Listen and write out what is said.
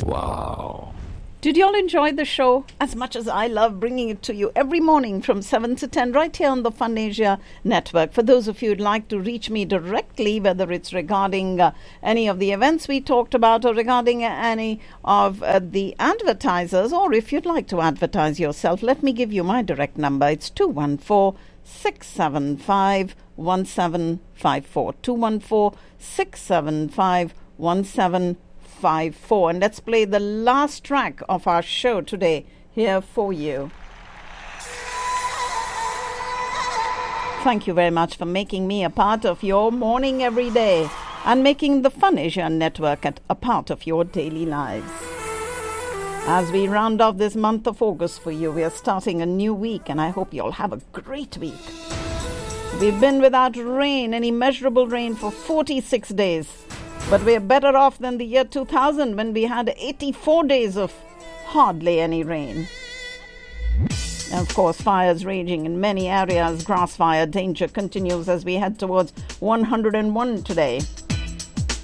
Wow. Did you all enjoy the show as much as I love bringing it to you every morning from 7 to 10 right here on the Fun Asia Network? For those of you who'd like to reach me directly, whether it's regarding any of the events we talked about or regarding any of the advertisers, or if you'd like to advertise yourself, let me give you my direct number. It's 214-675-1754. 214-675-1754. And let's play the last track of our show today here for you. Thank you very much for making me a part of your morning every day and making the Fun Asia Network a part of your daily lives. As we round off this month of August for you, we are starting a new week, and I hope you all have a great week. We've been without rain, any measurable rain, for 46 days. But we're better off than the year 2000 when we had 84 days of hardly any rain. And of course, fires raging in many areas. Grass fire danger continues as we head towards 101 today.